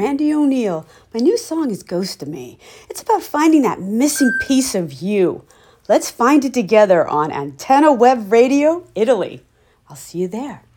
Randy O'Neill. My new song is Ghost of Me. It's about finding that missing piece of you. Let's find it together on Antenna Web Radio, Italy. I'll see you there.